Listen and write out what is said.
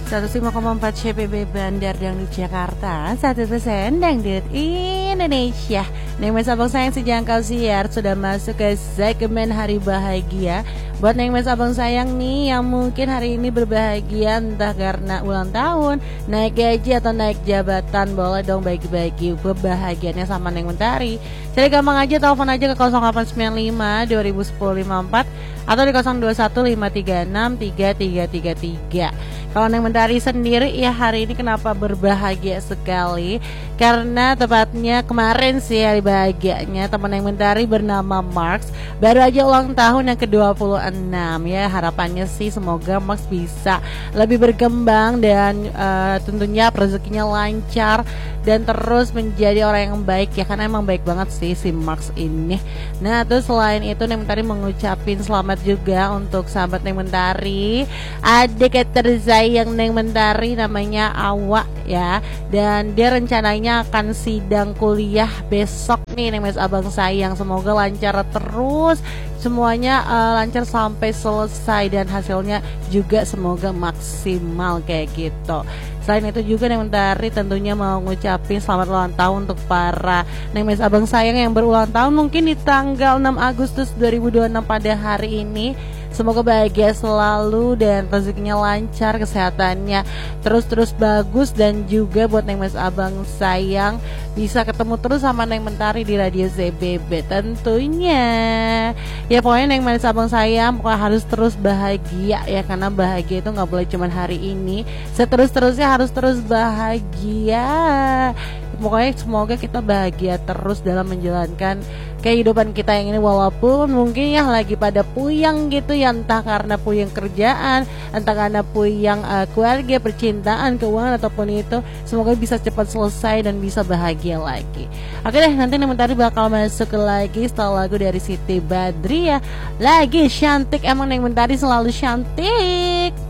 105,4 CPB Bandar Dangdut Jakarta, 100% Dangdut Indonesia. Neng Mas Abang sayang sejangkau siar sudah masuk ke segmen Hari Bahagia. Buat Neng Mas Abang sayang nih yang mungkin hari ini berbahagia entah karena ulang tahun, naik gaji atau naik jabatan, boleh dong bagi-bagi kebahagiaannya sama Neng Mentari. Jadi gampang aja, telepon aja ke 0895 2010 54 atau di 021536 3333. Kalau Neng Mentari sendiri ya hari ini kenapa berbahagia sekali? Karena tepatnya kemarin sih hari bahagianya teman Neng Mentari bernama Marks baru aja ulang tahun yang ke-26 ya. Harapannya sih semoga Marks bisa lebih berkembang dan tentunya rezekinya lancar dan terus menjadi orang yang baik ya, karena emang baik banget sih si Marks ini. Nah terus selain itu Neng Mentari mengucapin selamat juga untuk sahabat Neng Mentari, adik tersayang Neng Mentari namanya Awa ya, dan dia rencananya akan sidang kuliah besok nih Neng Mas Abang sayang. Semoga lancar terus semuanya, lancar sampai selesai dan hasilnya juga semoga maksimal kayak gitu. Selain itu juga Neng Mentari tentunya mau ngucapin selamat ulang tahun untuk para Neng Mas Abang sayang yang berulang tahun mungkin di tanggal 6 Agustus 2026 pada hari ini. Semoga bahagia selalu dan rezekinya lancar, kesehatannya terus bagus, dan juga buat Neng Mas Abang sayang bisa ketemu terus sama Neng Mentari di Radio ZBB tentunya. Ya pokoknya Neng Mas Abang sayang pokoknya harus terus bahagia ya, karena bahagia itu gak boleh cuman hari ini, seterus-terusnya harus terus bahagia. Pokoknya semoga kita bahagia terus dalam menjalankan kehidupan kita yang ini, walaupun mungkin ya lagi pada puyeng gitu ya, entah karena puyeng kerjaan, entah karena puyeng keluarga, percintaan, keuangan ataupun itu, semoga bisa cepat selesai dan bisa bahagia lagi. Oke deh, nanti Neng Mentari bakal masuk lagi setelah lagu dari Siti Badriah. Lagi cantik, emang Neng Mentari selalu cantik.